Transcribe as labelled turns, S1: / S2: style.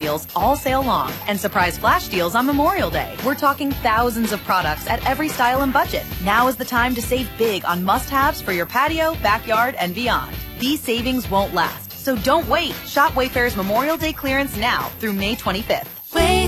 S1: deals all sale long and surprise flash deals on Memorial Day. We're talking thousands of products at every style and budget. Now is the time to save big on must-haves for your patio, backyard, and beyond. These savings won't last, so don't wait. Shop Wayfair's Memorial Day clearance now through May 25th.